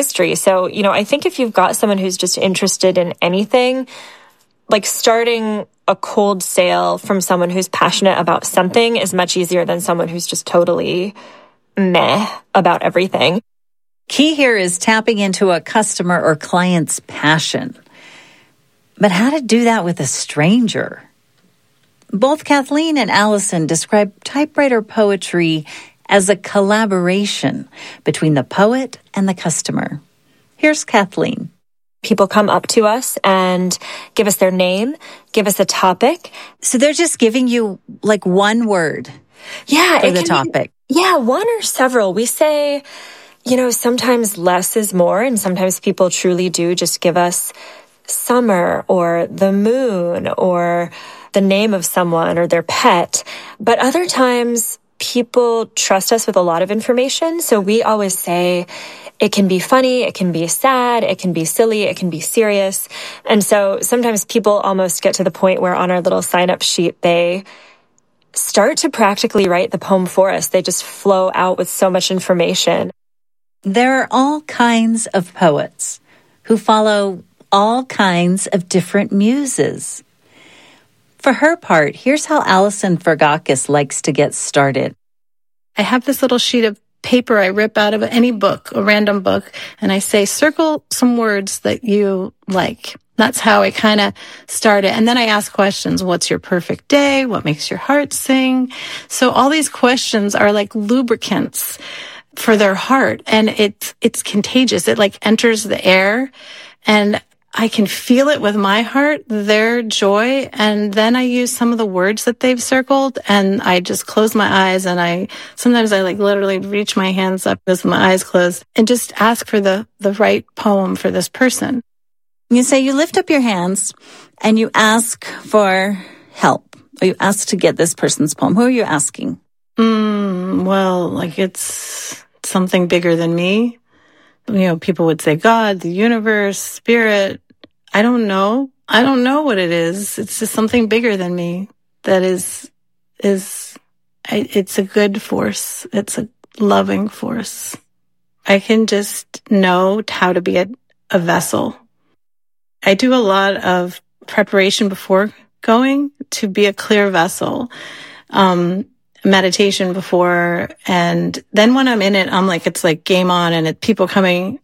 history. So, I think if you've got someone who's just interested in anything, like starting a cold sale from someone who's passionate about something is much easier than someone who's just totally meh about everything. Key here is tapping into a customer or client's passion. But how to do that with a stranger? Both Kathleen and Allison describe typewriter poetry as a collaboration between the poet and the customer. Here's Kathleen. People come up to us and give us their name, give us a topic. So they're just giving you like one word for the topic. One or several. We say, sometimes less is more, and sometimes people truly do just give us summer or the moon or the name of someone or their pet. But other times people trust us with a lot of information. So we always say it can be funny, it can be sad, it can be silly, it can be serious. And so sometimes people almost get to the point where on our little sign-up sheet, they start to practically write the poem for us. They just flow out with so much information. There are all kinds of poets who follow all kinds of different muses. For her part, here's how Allison Fergakis likes to get started. I have this little sheet of paper I rip out of any book, a random book, and I say, circle some words that you like. That's how I kind of start it. And then I ask questions. What's your perfect day? What makes your heart sing? So all these questions are like lubricants for their heart, and it's contagious. It like enters the air, and I can feel it with my heart, their joy. And then I use some of the words that they've circled, and I just close my eyes, and sometimes I like literally reach my hands up with my eyes closed and just ask for the right poem for this person. You say you lift up your hands and you ask for help, or you ask to get this person's poem. Who are you asking? Well, like it's something bigger than me. People would say God, the universe, spirit. I don't know. I don't know what it is. It's just something bigger than me that it's a good force. It's a loving force. I can just know how to be a vessel. I do a lot of preparation before going to be a clear vessel. Meditation before, and then when I'm in it, I'm like, it's like game on, and people coming,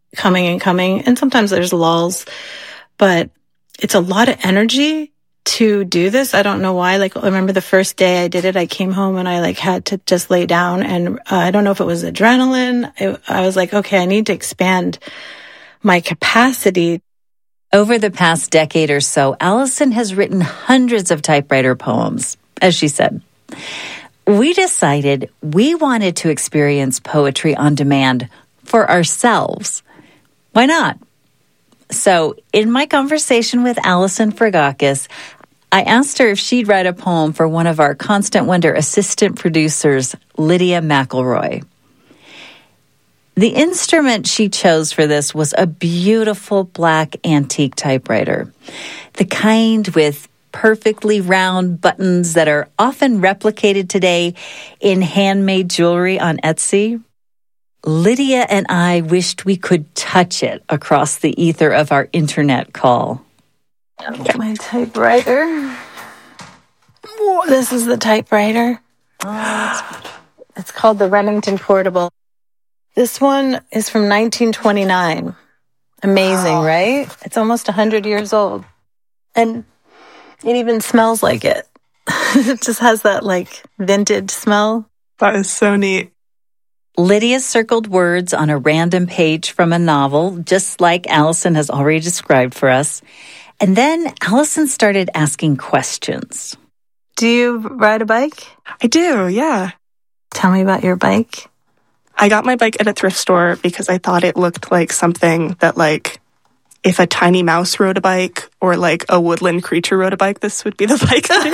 and sometimes there's lulls, but it's a lot of energy to do this. I don't know why. Like, I remember the first day I did it, I came home and I had to just lay down, and I don't know if it was adrenaline. I was like, okay, I need to expand my capacity. Over the past decade or so, Allison has written hundreds of typewriter poems, as she said. We decided we wanted to experience poetry on demand for ourselves. Why not? So, in my conversation with Allison Fergakis, I asked her if she'd write a poem for one of our Constant Wonder assistant producers, Lydia McElroy. The instrument she chose for this was a beautiful black antique typewriter, the kind with perfectly round buttons that are often replicated today in handmade jewelry on Etsy. Lydia and I wished we could touch it across the ether of our internet call. My typewriter. Whoa, this is the typewriter. It's called the Remington Portable. This one is from 1929. Amazing, right? It's almost 100 years old. And it even smells like it. It just has that like vintage smell. That is so neat. Lydia circled words on a random page from a novel, just like Allison has already described for us. And then Allison started asking questions. Do you ride a bike? I do, yeah. Tell me about your bike. I got my bike at a thrift store because I thought it looked like something that, like, if a tiny mouse rode a bike or, like, a woodland creature rode a bike, this would be the bike that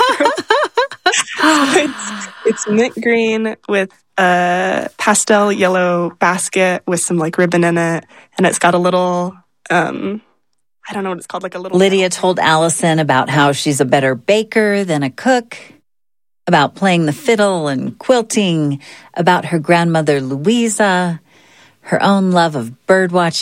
I rode. It's mint green with a pastel yellow basket with some, like, ribbon in it. And it's got a little, I don't know what it's called, like a little... Lydia told Allison about how she's a better baker than a cook, about playing the fiddle and quilting, about her grandmother Louisa, her own love of birdwatching.